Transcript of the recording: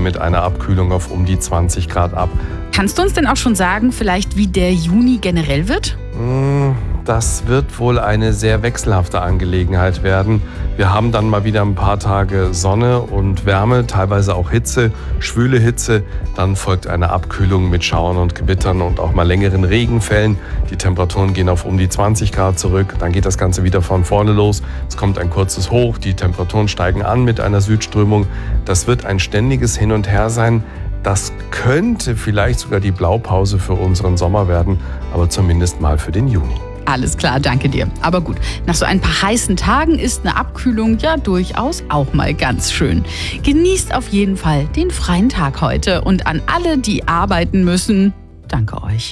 mit einer Abkühlung auf um die 20 Grad ab. Kannst du uns denn auch schon sagen, vielleicht wie der Juni generell wird? Das wird wohl eine sehr wechselhafte Angelegenheit werden. Wir haben dann mal wieder ein paar Tage Sonne und Wärme, teilweise auch Hitze, schwüle Hitze. Dann folgt eine Abkühlung mit Schauern und Gewittern und auch mal längeren Regenfällen. Die Temperaturen gehen auf um die 20 Grad zurück. Dann geht das Ganze wieder von vorne los. Es kommt ein kurzes Hoch, die Temperaturen steigen an mit einer Südströmung. Das wird ein ständiges Hin und Her sein. Das könnte vielleicht sogar die Blaupause für unseren Sommer werden, aber zumindest mal für den Juni. Alles klar, danke dir. Aber gut, nach so ein paar heißen Tagen ist eine Abkühlung ja durchaus auch mal ganz schön. Genießt auf jeden Fall den freien Tag heute und an alle, die arbeiten müssen, danke euch.